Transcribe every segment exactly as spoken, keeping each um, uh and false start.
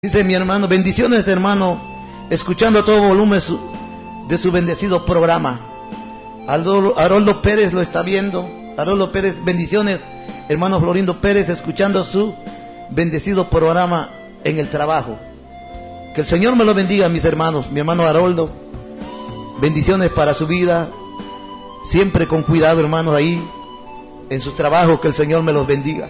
Dice mi hermano, bendiciones hermano, escuchando a todo volumen su, de su bendecido programa. Haroldo, Haroldo Pérez lo está viendo. Haroldo Pérez, bendiciones hermano Florindo Pérez, escuchando su bendecido programa en el trabajo. Que el Señor me lo bendiga, mis hermanos. Mi hermano Haroldo, bendiciones para su vida, siempre con cuidado hermanos ahí en sus trabajos, que el Señor me los bendiga.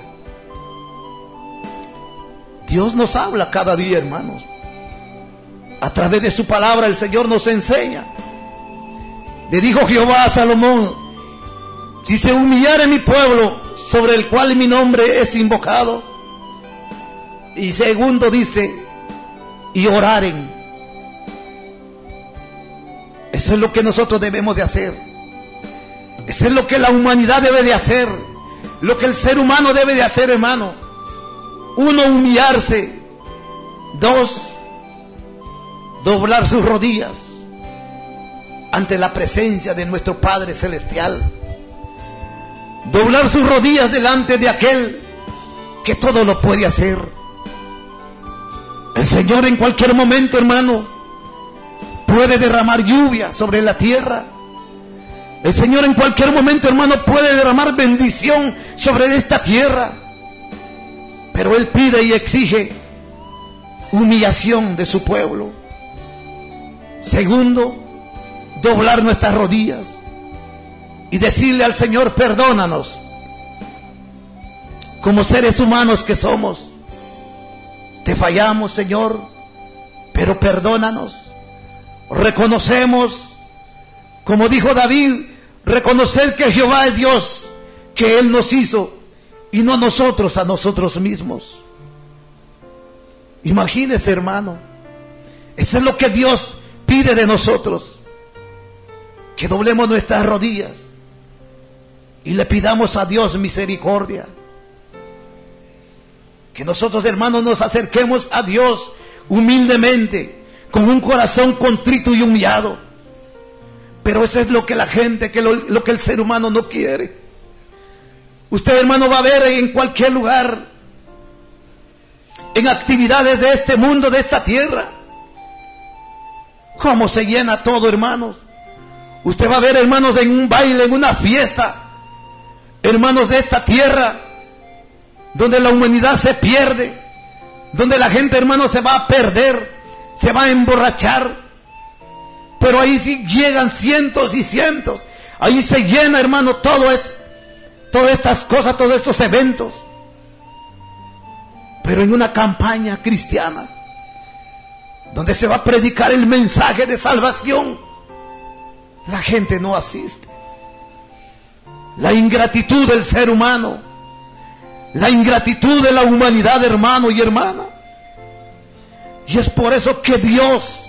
Dios nos habla cada día, hermanos. A través de su palabra el Señor nos enseña. Le dijo Jehová a Salomón: si se humillare mi pueblo, sobre el cual mi nombre es invocado. Y segundo dice, y oraren. Eso es lo que nosotros debemos de hacer. Eso es lo que la humanidad debe de hacer. Lo que el ser humano debe de hacer, hermano. Uno, humillarse. Dos, doblar sus rodillas ante la presencia de nuestro Padre Celestial. Doblar sus rodillas delante de aquel que todo lo puede hacer. El Señor en cualquier momento, hermano, puede derramar lluvia sobre la tierra. El Señor en cualquier momento, hermano, puede derramar bendición sobre esta tierra. Pero Él pide y exige humillación de su pueblo. Segundo, doblar nuestras rodillas y decirle al Señor: perdónanos. Como seres humanos que somos, te fallamos, Señor, pero perdónanos. Reconocemos, como dijo David, reconocer que Jehová es Dios, que Él nos hizo y no nosotros a nosotros mismos. Imagínese, hermano, eso es lo que Dios pide de nosotros, que doblemos nuestras rodillas y le pidamos a Dios misericordia. Que nosotros, hermanos, nos acerquemos a Dios humildemente, con un corazón contrito y humillado. Pero eso es lo que la gente, que lo, lo que el ser humano no quiere. Usted, hermano, va a ver en cualquier lugar, en actividades de este mundo, de esta tierra, cómo se llena todo, hermanos. Usted va a ver, hermanos, en un baile, en una fiesta, hermanos, de esta tierra, donde la humanidad se pierde, donde la gente, hermanos, se va a perder, se va a emborrachar. Pero ahí sí llegan cientos y cientos, ahí se llena, hermano, todo esto. Todas estas cosas, todos estos eventos. Pero en una campaña cristiana, donde se va a predicar el mensaje de salvación, la gente no asiste. La ingratitud del ser humano, la ingratitud de la humanidad, hermano y hermana. Y es por eso que Dios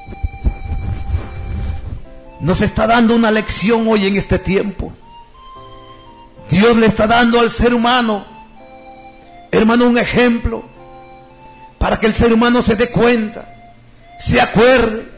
nos está dando una lección hoy en este tiempo. Dios le está dando al ser humano, hermano, un ejemplo para que el ser humano se dé cuenta, se acuerde.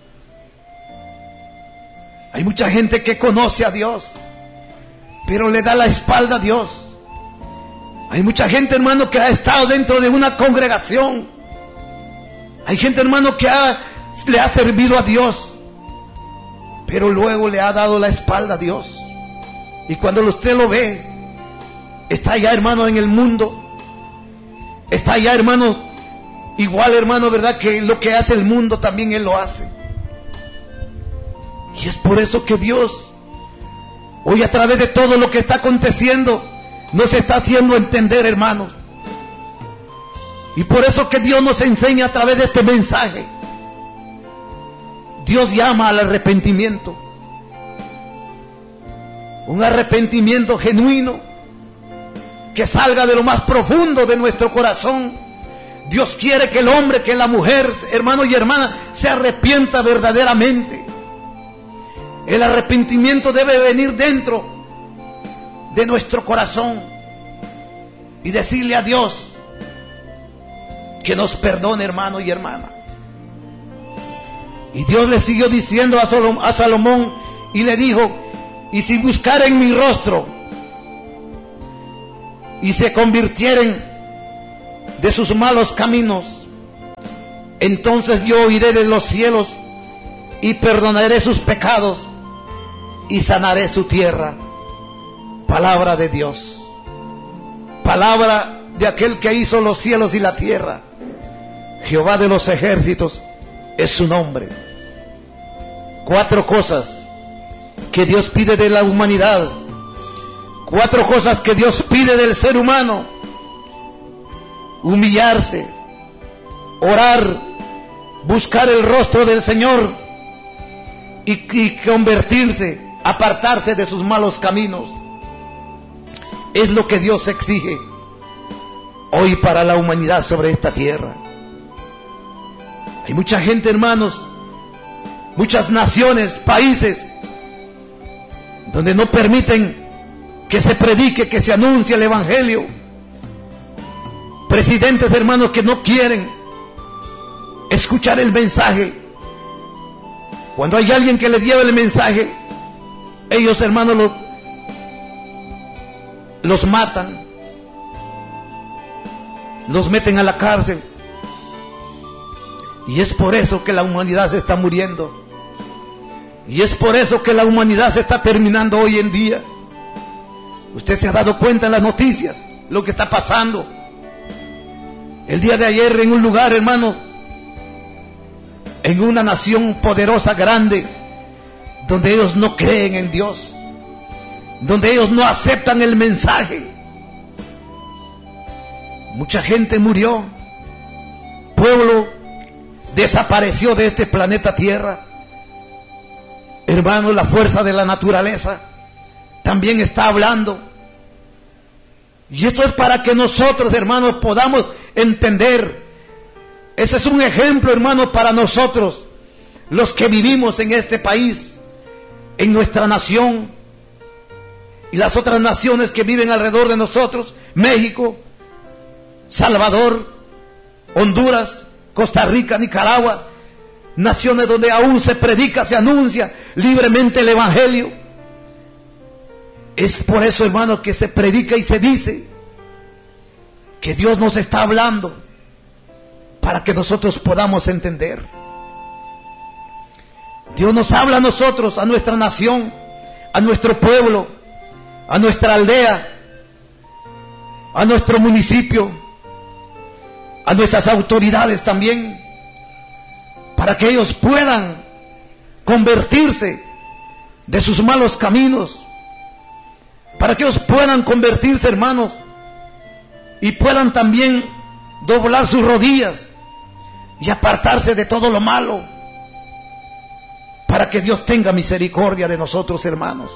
Hay mucha gente que conoce a Dios, pero le da la espalda a Dios. Hay mucha gente, hermano, que ha estado dentro de una congregación. Hay gente, hermano, que ha, le ha servido a Dios, pero luego le ha dado la espalda a Dios. Y cuando usted lo ve, está allá, hermano, en el mundo. Está allá, hermano, igual, hermano, ¿verdad? Que lo que hace el mundo también Él lo hace. Y es por eso que Dios, hoy a través de todo lo que está aconteciendo, nos está haciendo entender, hermanos. Y por eso que Dios nos enseña a través de este mensaje. Dios llama al arrepentimiento. Un arrepentimiento genuino, que salga de lo más profundo de nuestro corazón. Dios quiere que el hombre, que la mujer, hermano y hermana, se arrepienta verdaderamente. El arrepentimiento debe venir dentro de nuestro corazón y decirle a Dios que nos perdone, hermano y hermana. Y Dios le siguió diciendo a Salomón, a Salomón y le dijo: y si buscaren mi rostro y se convirtieren de sus malos caminos, entonces yo oiré de los cielos y perdonaré sus pecados y sanaré su tierra. Palabra de Dios, palabra de aquel que hizo los cielos y la tierra. Jehová de los ejércitos es su nombre. Cuatro cosas que Dios pide de la humanidad, cuatro cosas que Dios pide del ser humano: humillarse, orar, buscar el rostro del Señor y, y convertirse, apartarse de sus malos caminos. Es lo que Dios exige hoy para la humanidad sobre esta tierra. Hay mucha gente, hermanos, muchas naciones, países, donde no permiten que se predique, que se anuncie el Evangelio. Presidentes, hermanos, que no quieren escuchar el mensaje. Cuando hay alguien que les lleva el mensaje, ellos, hermanos, los, los matan, los meten a la cárcel. Y es por eso que la humanidad se está muriendo. Y es por eso que la humanidad se está terminando hoy en día. Usted se ha dado cuenta en las noticias lo que está pasando. El día de ayer, en un lugar, hermanos, en una nación poderosa, grande, donde ellos no creen en Dios, donde ellos no aceptan el mensaje, mucha gente murió, pueblo desapareció de este planeta Tierra. Hermanos, la fuerza de la naturaleza también está hablando. Y esto es para que nosotros, hermanos, podamos entender. Ese es un ejemplo, hermanos, para nosotros, los que vivimos en este país, en nuestra nación, y las otras naciones que viven alrededor de nosotros: México, Salvador, Honduras, Costa Rica, Nicaragua, naciones donde aún se predica, se anuncia libremente el Evangelio. Es por eso, hermanos, que se predica y se dice que Dios nos está hablando para que nosotros podamos entender. Dios nos habla a nosotros, a nuestra nación, a nuestro pueblo, a nuestra aldea, a nuestro municipio, a nuestras autoridades también, para que ellos puedan convertirse de sus malos caminos, para que ellos puedan convertirse, hermanos, y puedan también doblar sus rodillas y apartarse de todo lo malo, para que Dios tenga misericordia de nosotros, hermanos.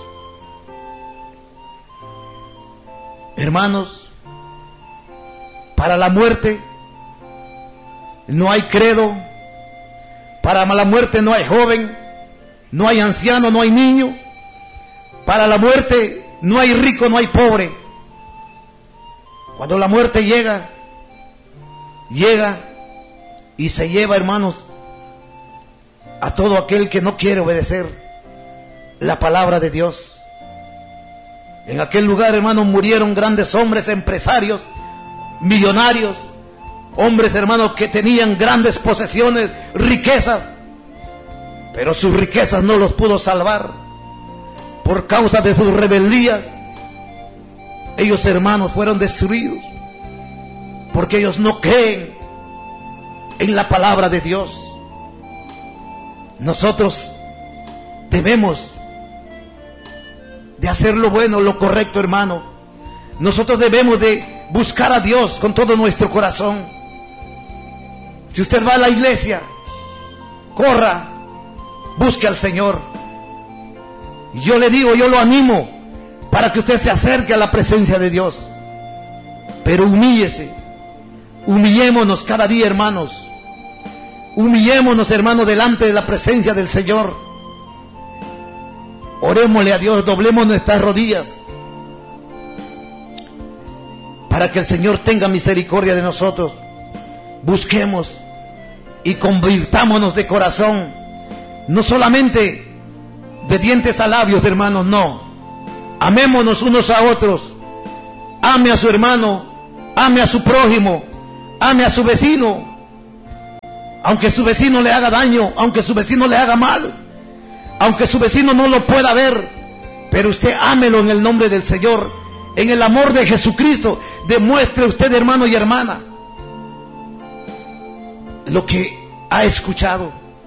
Hermanos, para la muerte no hay credo, para la muerte no hay joven, no hay anciano, no hay niño, para la muerte no hay rico, no hay pobre. Cuando la muerte llega, llega y se lleva, hermanos, a todo aquel que no quiere obedecer la palabra de Dios. En aquel lugar, hermanos, murieron grandes hombres, empresarios, millonarios, hombres, hermanos, que tenían grandes posesiones, riquezas, pero sus riquezas no los pudo salvar por causa de su rebeldía. Ellos, hermanos, fueron destruidos porque ellos no creen en la palabra de Dios. Nosotros debemos de hacer lo bueno, lo correcto, hermano. Nosotros debemos de buscar a Dios con todo nuestro corazón. Si usted va a la iglesia, corra, busque al Señor. Yo le digo, yo lo animo para que usted se acerque a la presencia de Dios. Pero humíllese, humillémonos cada día, hermanos. Humillémonos, hermanos, delante de la presencia del Señor. Orémosle a Dios, doblemos nuestras rodillas para que el Señor tenga misericordia de nosotros. Busquemos y convirtámonos de corazón, no solamente de dientes a labios, hermanos, no. Amémonos unos a otros. Ame a su hermano, ame a su prójimo, ame a su vecino. Aunque su vecino le haga daño, aunque su vecino le haga mal, aunque su vecino no lo pueda ver, pero usted ámelo en el nombre del Señor, en el amor de Jesucristo. Demuestre usted, hermano y hermana, lo que ha escuchado,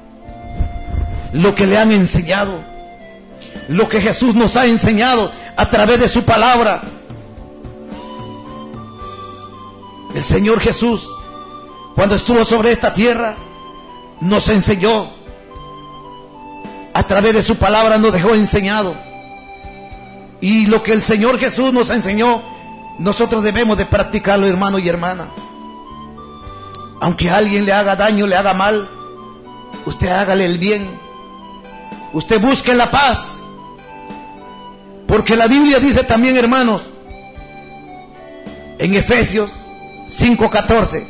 lo que le han enseñado, lo que Jesús nos ha enseñado a través de su palabra. El Señor Jesús, cuando estuvo sobre esta tierra, nos enseñó. A través de su palabra nos dejó enseñado. Y lo que el Señor Jesús nos enseñó, nosotros debemos de practicarlo, hermano y hermana. Aunque a alguien le haga daño, le haga mal, usted hágale el bien. Usted busque la paz. Porque la Biblia dice también, hermanos, en Efesios cinco catorce,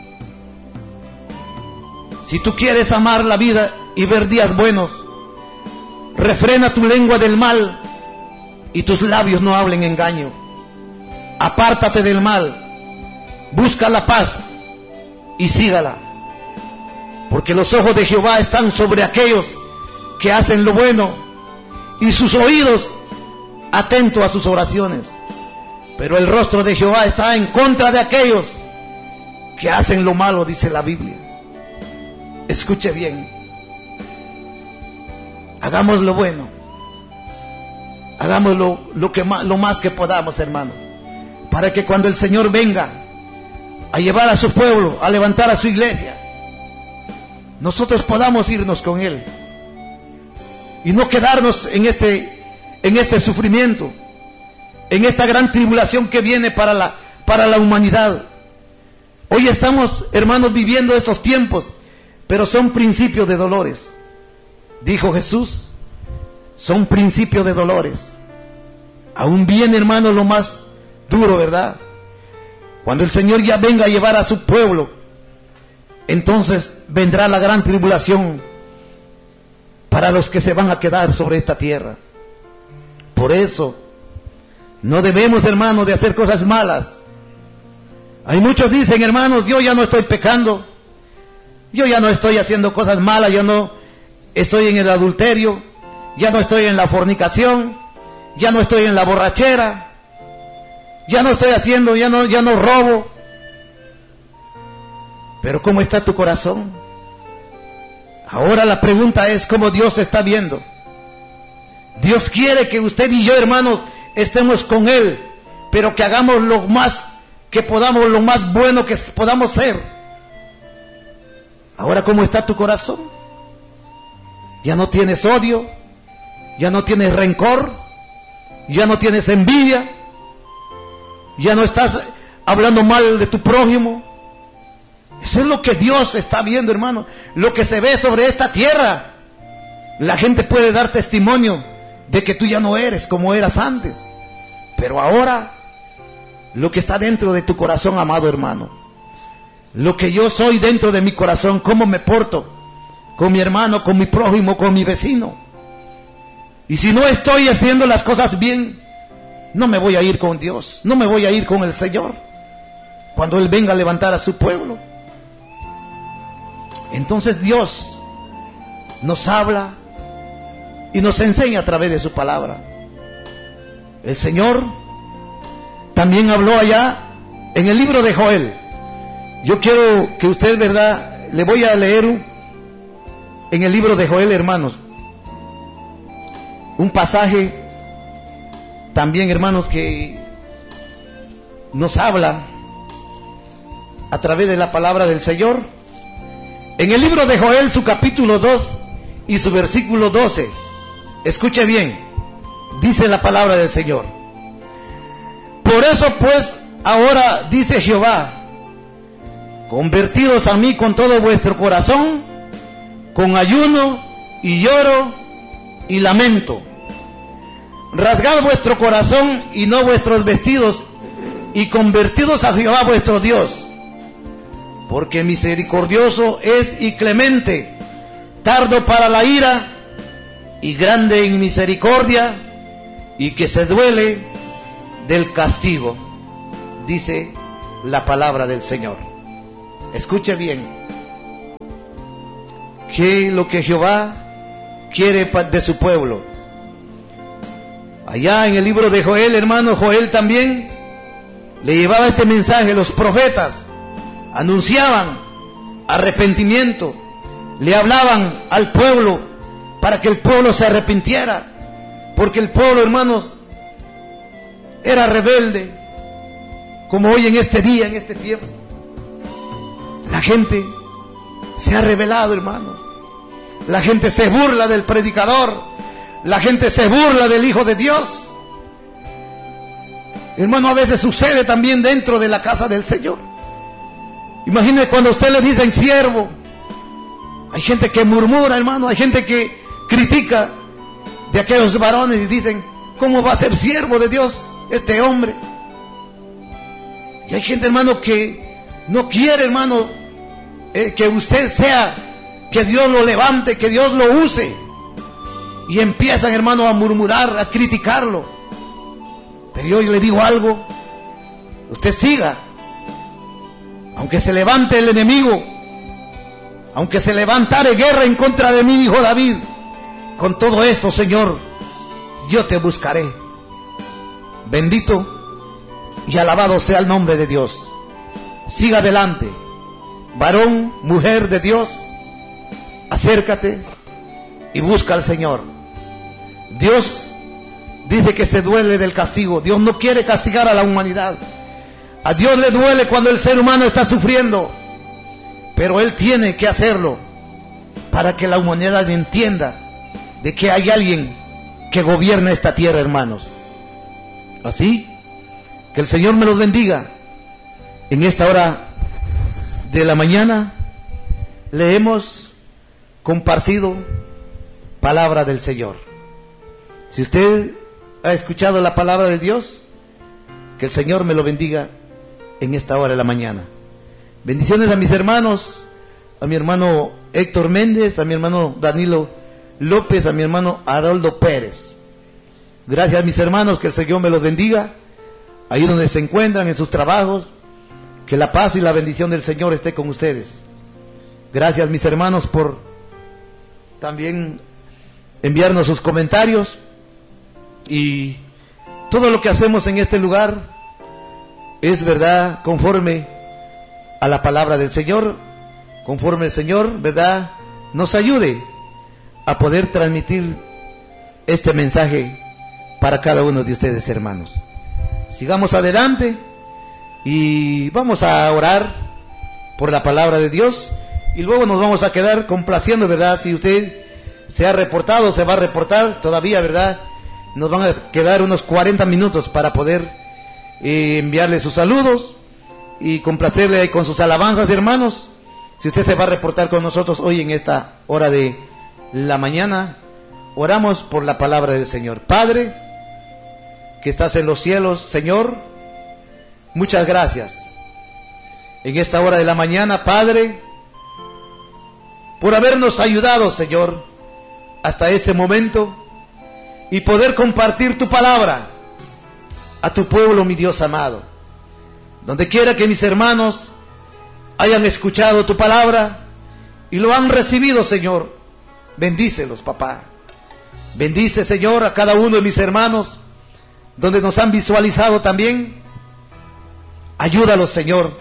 si tú quieres amar la vida y ver días buenos, refrena tu lengua del mal y tus labios no hablen engaño. Apártate del mal, busca la paz y sígala. Porque los ojos de Jehová están sobre aquellos que hacen lo bueno y sus oídos atentos a sus oraciones. Pero el rostro de Jehová está en contra de aquellos que hacen lo malo, dice la Biblia. Escuche bien. Hagamos lo bueno. Hagamos lo, lo, que más, lo más que podamos, hermano. Para que cuando el Señor venga a llevar a su pueblo, a levantar a su iglesia, nosotros podamos irnos con Él. Y no quedarnos en este, en este sufrimiento, en esta gran tribulación que viene para la, para la humanidad. Hoy estamos, hermanos, viviendo estos tiempos, pero son principios de dolores. Dijo Jesús, son principios de dolores. Aún viene, hermano, lo más duro, ¿verdad? Cuando el Señor ya venga a llevar a su pueblo, entonces vendrá la gran tribulación para los que se van a quedar sobre esta tierra. Por eso, no debemos, hermanos, de hacer cosas malas. Hay muchos dicen, hermanos, yo ya no estoy pecando, yo ya no estoy haciendo cosas malas, yo no estoy en el adulterio, ya no estoy en la fornicación, ya no estoy en la borrachera, ya no estoy haciendo, ya no, ya no robo. Pero ¿cómo está tu corazón? Ahora la pregunta es cómo Dios está viendo. Dios quiere que usted y yo, hermanos, estemos con Él, pero que hagamos lo más que podamos, lo más bueno que podamos ser. Ahora, ¿cómo está tu corazón? Ya no tienes odio, ya no tienes rencor, ya no tienes envidia, ya no estás hablando mal de tu prójimo. Eso es lo que Dios está viendo, hermano, lo que se ve sobre esta tierra. La gente puede dar testimonio de que tú ya no eres como eras antes, pero ahora lo que está dentro de tu corazón, amado hermano, lo que yo soy dentro de mi corazón, cómo me porto con mi hermano, con mi prójimo, con mi vecino. Y si no estoy haciendo las cosas bien, no me voy a ir con Dios, no me voy a ir con el Señor cuando Él venga a levantar a su pueblo. Entonces Dios nos habla y nos enseña a través de su palabra. El Señor también habló allá en el libro de Joel. Yo quiero que usted, verdad, le voy a leer en el libro de Joel, hermanos, un pasaje también, hermanos, que nos habla a través de la palabra del Señor. En el libro de Joel, su capítulo dos y su versículo doce, escuche bien, dice la palabra del Señor: por eso pues, ahora dice Jehová, convertidos a mí con todo vuestro corazón, con ayuno y lloro y lamento. Rasgad vuestro corazón y no vuestros vestidos, y convertidos a Jehová vuestro Dios, porque misericordioso es y clemente, tardo para la ira y grande en misericordia, y que se duele del castigo, dice la palabra del Señor. Escuche bien. que lo que Jehová quiere de su pueblo. Allá en el libro de Joel, hermano, Joel también le llevaba este mensaje. Los profetas anunciaban arrepentimiento, le hablaban al pueblo para que el pueblo se arrepintiera, porque el pueblo, hermanos, era rebelde, como hoy en este día, en este tiempo. La gente se ha rebelado, hermano. La gente se burla del predicador, la gente se burla del Hijo de Dios. Hermano, a veces sucede también dentro de la casa del Señor. Imagine cuando a usted le dicen siervo. Hay gente que murmura, hermano, hay gente que critica de aquellos varones y dicen, ¿cómo va a ser siervo de Dios este hombre? Y hay gente, hermano, que no quiere, hermano, eh, que usted sea, que Dios lo levante, que Dios lo use. Y empiezan, hermano, a murmurar, a criticarlo. Pero yo le digo algo, usted siga. Aunque se levante el enemigo, aunque se levantare guerra en contra de mi hijo David, con todo esto, Señor, yo te buscaré. Bendito y alabado sea el nombre de Dios. Siga adelante, varón, mujer de Dios, acércate y busca al Señor. Dios dice que se duele del castigo. Dios no quiere castigar a la humanidad. A Dios le duele cuando el ser humano está sufriendo, pero Él tiene que hacerlo para que la humanidad entienda de que hay alguien que gobierna esta tierra, hermanos. Así que el Señor me los bendiga. En esta hora de la mañana le hemos compartido palabra del Señor. Si usted ha escuchado la palabra de Dios, que el Señor me lo bendiga en esta hora de la mañana. Bendiciones a mis hermanos, a mi hermano Héctor Méndez, a mi hermano Danilo López, a mi hermano Haroldo Pérez. Gracias, mis hermanos, que el Señor me los bendiga ahí donde se encuentran, en sus trabajos. Que la paz y la bendición del Señor esté con ustedes. Gracias, mis hermanos, por también enviarnos sus comentarios. Y todo lo que hacemos en este lugar es, verdad, conforme a la palabra del Señor, conforme el Señor, verdad, nos ayude a poder transmitir este mensaje para cada uno de ustedes, hermanos. Sigamos adelante y vamos a orar por la palabra de Dios y luego nos vamos a quedar complaciendo, verdad. Si usted se ha reportado, se va a reportar todavía, verdad, nos van a quedar unos cuarenta minutos para poder eh, enviarle sus saludos y complacerle con sus alabanzas, hermanos. Si usted se va a reportar con nosotros hoy en esta hora de la mañana, oramos por la palabra del Señor. Padre, que estás en los cielos, Señor, muchas gracias en esta hora de la mañana, Padre, por habernos ayudado, Señor, hasta este momento y poder compartir tu palabra a tu pueblo, mi Dios amado. Donde quiera que mis hermanos hayan escuchado tu palabra y lo han recibido, Señor, bendícelos, papá. Bendice, Señor, a cada uno de mis hermanos donde nos han visualizado también. Ayúdalos, Señor.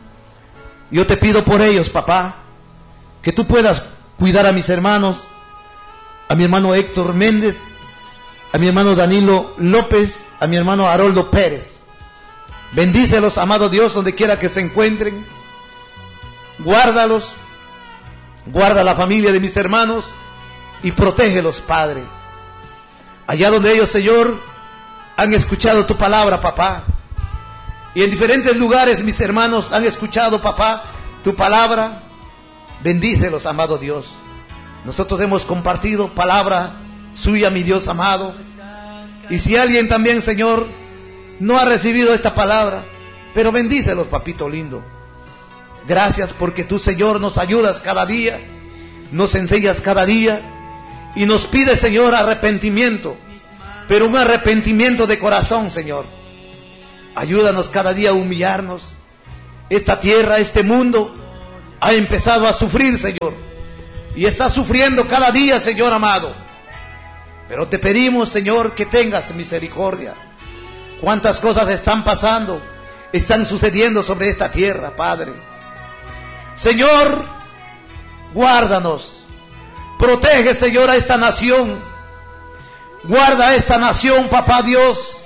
Yo te pido por ellos, papá, que tú puedas cuidar a mis hermanos, a mi hermano Héctor Méndez, a mi hermano Danilo López, a mi hermano Haroldo Pérez. Bendícelos, amado Dios, donde quiera que se encuentren. Guárdalos, guarda la familia de mis hermanos y protégelos, Padre. Allá donde ellos, Señor, han escuchado tu palabra, papá, y en diferentes lugares mis hermanos han escuchado, papá, tu palabra, bendícelos, amado Dios. Nosotros hemos compartido palabra suya, mi Dios amado, y si alguien también, Señor, no ha recibido esta palabra, pero bendícelos, papito lindo. Gracias porque tú, Señor, nos ayudas cada día, nos enseñas cada día y nos pides, Señor, arrepentimiento, pero un arrepentimiento de corazón, Señor. Ayúdanos cada día a humillarnos. Esta tierra, este mundo ha empezado a sufrir, Señor, y está sufriendo cada día, Señor amado. Pero te pedimos, Señor, que tengas misericordia. Cuántas cosas están pasando, están sucediendo sobre esta tierra, Padre. Señor, guárdanos. Protege, Señor, a esta nación. Guarda a esta nación, papá Dios,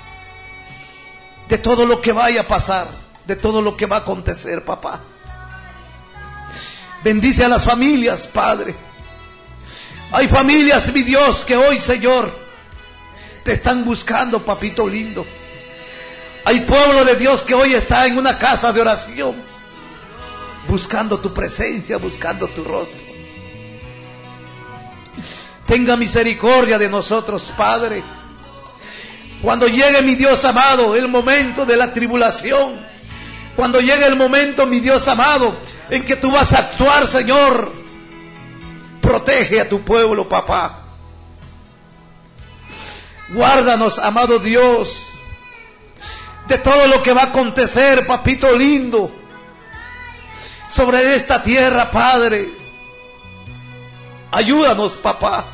de todo lo que vaya a pasar, de todo lo que va a acontecer, papá. Bendice a las familias, Padre. Hay familias, mi Dios, que hoy, Señor, te están buscando, papito lindo. Hay pueblo de Dios que hoy está en una casa de oración, buscando tu presencia, buscando tu rostro. Tenga misericordia de nosotros, Padre. Cuando llegue, mi Dios amado, el momento de la tribulación, cuando llegue el momento, mi Dios amado, en que tú vas a actuar, Señor, protege a tu pueblo, papá. Guárdanos, amado Dios, de todo lo que va a acontecer, papito lindo, sobre esta tierra, Padre. Ayúdanos, papá.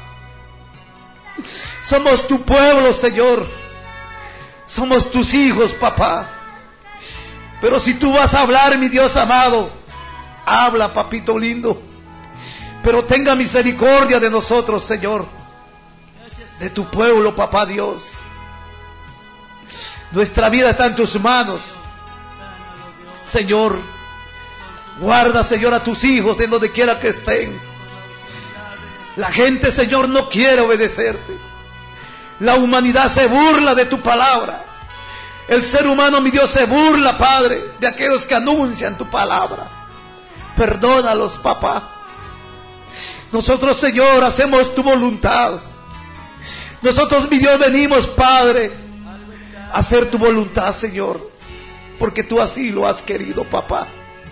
Somos tu pueblo, Señor. Somos tus hijos, papá. Pero si tú vas a hablar, mi Dios amado, habla, papito lindo. Pero tenga misericordia de nosotros, Señor, de tu pueblo, papá Dios. Nuestra vida está en tus manos, Señor. Guarda, Señor, a tus hijos en donde quiera que estén. La gente, Señor, no quiere obedecerte. La humanidad se burla de tu palabra. El ser humano, mi Dios, se burla, Padre, de aquellos que anuncian tu palabra. Perdónalos, papá. Nosotros, Señor, hacemos tu voluntad. Nosotros, mi Dios, venimos, Padre, a hacer tu voluntad, Señor, porque tú así lo has querido, papá.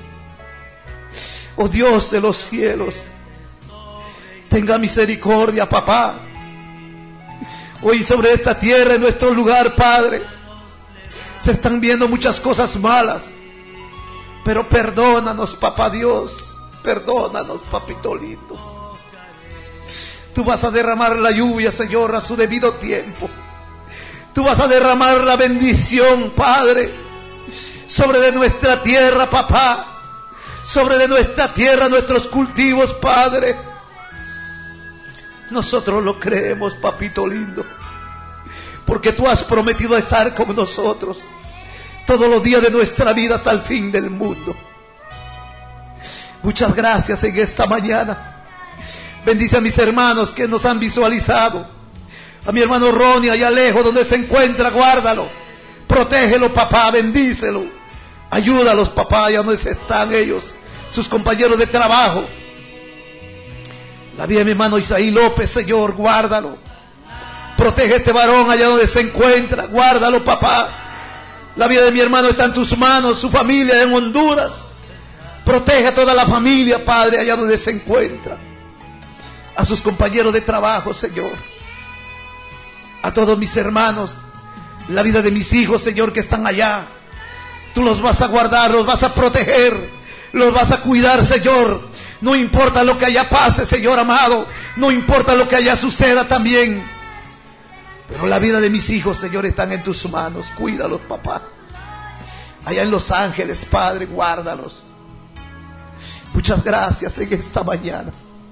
Oh Dios de los cielos, tenga misericordia, papá. Hoy sobre esta tierra, en nuestro lugar, Padre, se están viendo muchas cosas malas, pero perdónanos, papá Dios, perdónanos, papito lindo. Tú vas a derramar la lluvia, Señor, a su debido tiempo. Tú vas a derramar la bendición, Padre, sobre de nuestra tierra, papá. Sobre de nuestra tierra, nuestros cultivos, Padre. Nosotros lo creemos, papito lindo, porque tú has prometido estar con nosotros todos los días de nuestra vida hasta el fin del mundo. Muchas gracias en esta mañana. Bendice a mis hermanos que nos han visualizado. A mi hermano Ronnie, allá lejos donde se encuentra, guárdalo. Protégelo, papá, bendícelo. Ayúdalos, papá, allá donde están ellos, sus compañeros de trabajo. La vida de mi hermano Isaí López, Señor, guárdalo. Protege a este varón allá donde se encuentra, guárdalo, papá. La vida de mi hermano está en tus manos, su familia en Honduras. Protege a toda la familia, Padre, allá donde se encuentra. A sus compañeros de trabajo, Señor. A todos mis hermanos, la vida de mis hijos, Señor, que están allá. Tú los vas a guardar, los vas a proteger, los vas a cuidar, Señor. No importa lo que allá pase, Señor amado. No importa lo que allá suceda también. Pero la vida de mis hijos, Señor, están en tus manos. Cuídalos, papá. Allá en Los Ángeles, Padre, guárdalos. Muchas gracias en esta mañana.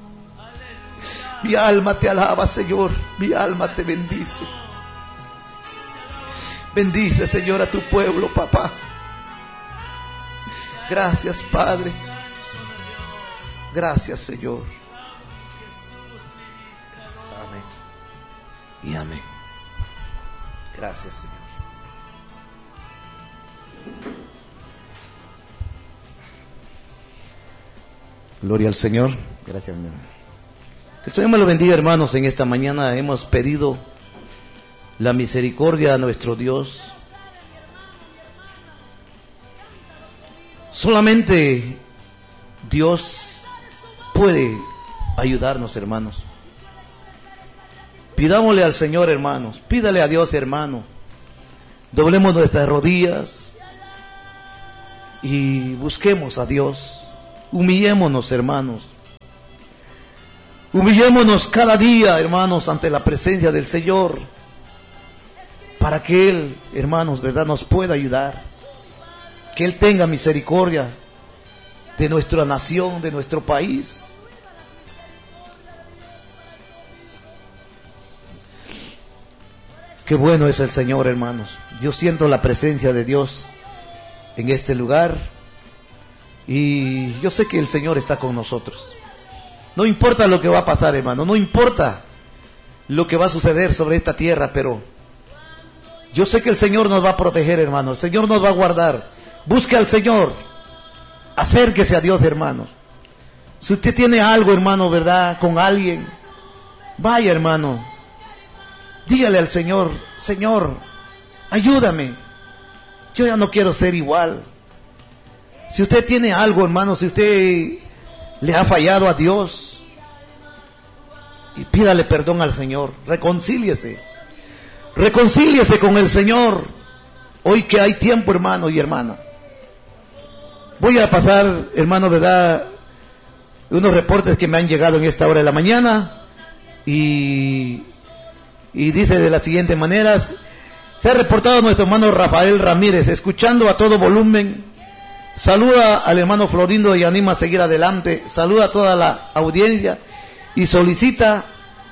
Mi alma te alaba, Señor. Mi alma te bendice. Bendice, Señor, a tu pueblo, papá. Gracias, Padre. Gracias, Señor. Amén. Y amén. Gracias, Señor. Gloria al Señor. Gracias, mi hermano. Que el Señor me lo bendiga, hermanos. En esta mañana hemos pedido la misericordia a nuestro Dios. Solamente Dios puede ayudarnos, hermanos. Pidámosle al Señor, hermanos. Pídale a Dios, hermano. Doblemos nuestras rodillas y busquemos a Dios. Humillémonos, hermanos. Humillémonos cada día, hermanos, ante la presencia del Señor, para que Él, hermanos, verdad, nos pueda ayudar. Que Él tenga misericordia de nuestra nación, de nuestro país. Qué bueno es el Señor, hermanos. Yo siento la presencia de Dios en este lugar y yo sé que el Señor está con nosotros. No importa lo que va a pasar, hermano, no importa lo que va a suceder sobre esta tierra, pero yo sé que el Señor nos va a proteger, hermano. El Señor nos va a guardar. Busque al Señor. Acérquese a Dios, hermano. Si usted tiene algo, hermano, ¿verdad?, con alguien, vaya, hermano. Dígale al Señor: Señor, ayúdame. Yo ya no quiero ser igual. Si usted tiene algo, hermano, si usted le ha fallado a Dios, y pídale perdón al Señor. Reconcíliese. Reconcíliese con el Señor. Hoy que hay tiempo, hermano y hermana. Voy a pasar, hermano, ¿verdad?, unos reportes que me han llegado en esta hora de la mañana. Y, y dice de la siguiente manera: se ha reportado nuestro hermano Rafael Ramírez, escuchando a todo volumen. Saluda al hermano Florindo y anima a seguir adelante. Saluda a toda la audiencia y solicita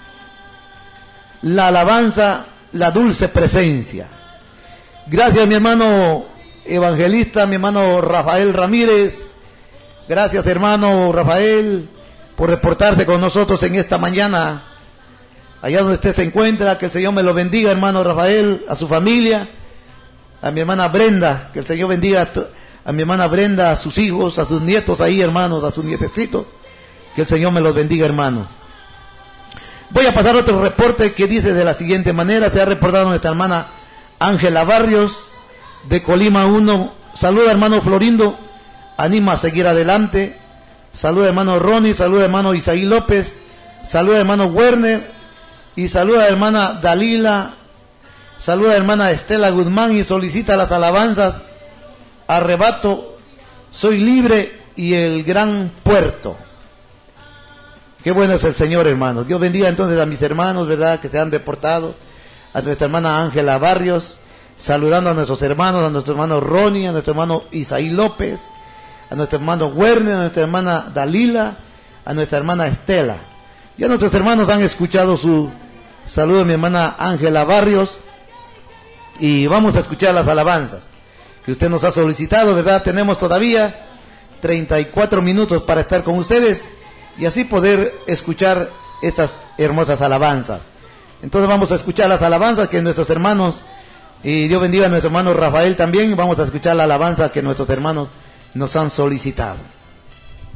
la alabanza, la dulce presencia. Gracias, mi hermano evangelista, mi hermano Rafael Ramírez. Gracias, hermano Rafael, por reportarse con nosotros en esta mañana. Allá donde usted se encuentra, que el Señor me lo bendiga, hermano Rafael, a su familia, a mi hermana Brenda, que el Señor bendiga a mi hermana Brenda, a sus hijos, a sus nietos ahí, hermanos, a sus nietecitos, que el Señor me los bendiga, hermano. Voy a pasar otro reporte que dice de la siguiente manera: se ha reportado nuestra hermana Ángela Barrios, de Colima uno. Saluda, hermano Florindo, anima a seguir adelante. Saluda, hermano Ronnie, saluda, hermano Isaí López, saluda, hermano Werner, y saluda, hermana Dalila, saluda, hermana Estela Guzmán, y solicita las alabanzas: Arrebato, Soy Libre y El Gran Puerto. Qué bueno es el Señor, hermanos. Dios bendiga entonces a mis hermanos, ¿verdad?, que se han reportado. A nuestra hermana Ángela Barrios, saludando a nuestros hermanos, a nuestro hermano Ronnie, a nuestro hermano Isaí López, a nuestro hermano Werner, a nuestra hermana Dalila, a nuestra hermana Estela. Ya nuestros hermanos han escuchado su saludo de mi hermana Ángela Barrios, y vamos a escuchar las alabanzas que usted nos ha solicitado, ¿verdad? Tenemos todavía treinta y cuatro minutos para estar con ustedes y así poder escuchar estas hermosas alabanzas. Entonces vamos a escuchar las alabanzas que nuestros hermanos, y Dios bendiga a nuestro hermano Rafael también, vamos a escuchar la alabanza que nuestros hermanos nos han solicitado.